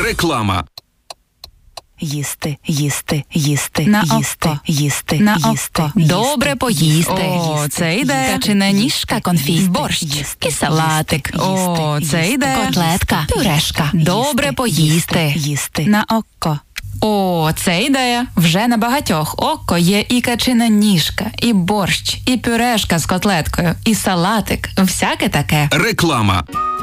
Реклама. Їсти, їсти, їсти, На їсти, око. їсти, На їсти, око. їсти, Добре поїсти. їсти, О, це йде. Качана ніжка, конфіт, борщ, І салатик. О, це йде. Котлетка, пюрешка. Добре поїсти. Їсти. На око. О, це ідея. Вже на багатьох око є і качина ніжка, і борщ, і пюрешка з котлеткою, і салатик. Всяке таке. Реклама.